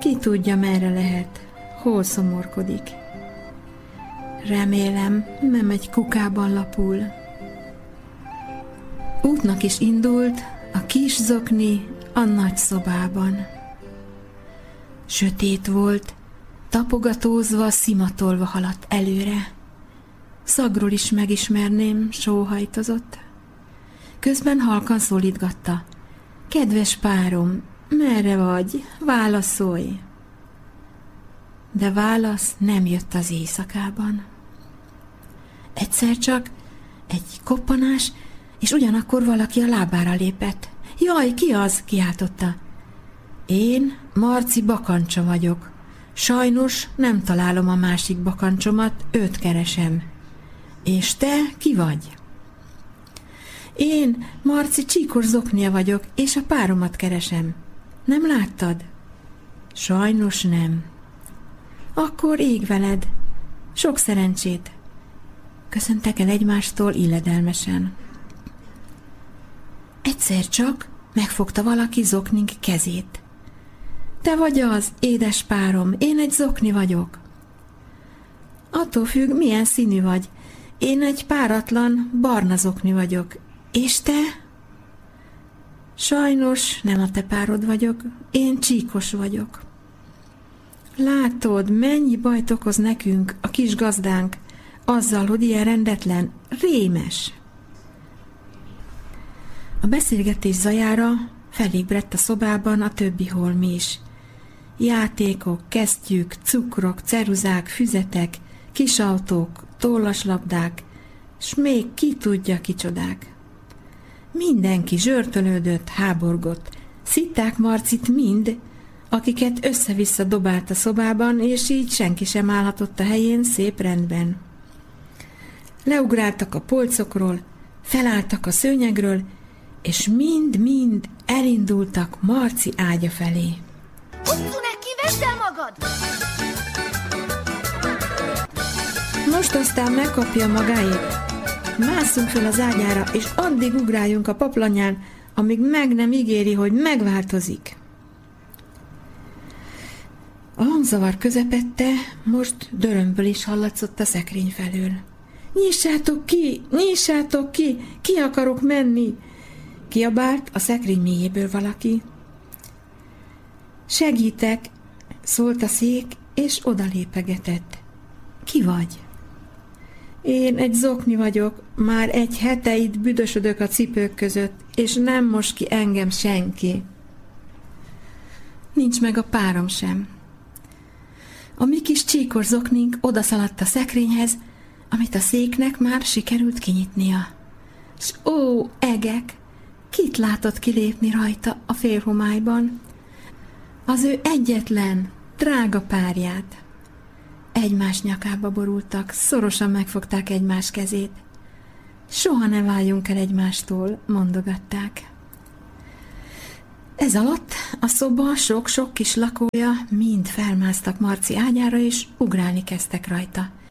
Ki tudja, merre lehet, hol szomorkodik. Remélem, nem egy kukában lapul. Útnak is indult a kis zokni a nagy szobában. Sötét volt, tapogatózva, szimatolva haladt előre. Szagról is megismerném, sóhajtozott. Közben halkan szólítgatta. Kedves párom, merre vagy? Válaszolj! De válasz nem jött az éjszakában. Egyszer csak egy koppanás, és ugyanakkor valaki a lábára lépett. Jaj, ki az? Kiáltotta. Én Marci bakancsa vagyok. Sajnos nem találom a másik bakancsomat, őt keresem. És te ki vagy? Én Marci csíkos zoknia vagyok, és a páromat keresem. Nem láttad? Sajnos nem. Akkor ég veled. Sok szerencsét. Köszöntek el egymástól illedelmesen. Egyszer csak megfogta valaki zoknink kezét. Te vagy az, édes párom, én egy zokni vagyok. Attól függ, milyen színű vagy. Én egy páratlan, barna zokni vagyok. És te? Sajnos nem a te párod vagyok, én csíkos vagyok. Látod, mennyi bajt okoz nekünk a kis gazdánk, azzal, hogy ilyen rendetlen, rémes. A beszélgetés zajára felébredt a szobában a többi holmi is. Játékok, kesztyűk, cukrok, ceruzák, füzetek, kisautók, tollaslabdák, s még ki tudja kicsodák. Mindenki zsörtölődött, háborgott. Szitták Marcit mind, akiket össze-vissza dobált a szobában, és így senki sem állhatott a helyén szép rendben. Leugráltak a polcokról, felálltak a szőnyegről, és mind-mind elindultak Marci ágya felé. Hosszú neki, vedd el magad! Most aztán megkapja magáét. Másszunk fel az ágyára, és addig ugráljunk a paplanyán, amíg meg nem ígéri, hogy megváltozik. A hangzavar közepette most dörömből is hallatszott a szekrény felől. Nyissátok ki! Nyissátok ki! Ki akarok menni! Kiabált a szekrény mélyéből valaki. Segítek! Szólt a szék, és odalépegetett. Ki vagy? Én egy zokni vagyok, már egy hete itt büdösödök a cipők között, és nem mos ki engem senki. Nincs meg a párom sem. A mi kis csíkos zoknink odaszaladt a szekrényhez, amit a széknek már sikerült kinyitnia. S ó, egek! Kit látott kilépni rajta a félhomályban? Az ő egyetlen, drága párját. Egymás nyakába borultak, szorosan megfogták egymás kezét. Soha ne váljunk el egymástól, mondogatták. Ez alatt a szoba sok-sok kis lakója mind felmásztak Marci ágyára, és ugrálni kezdtek rajta.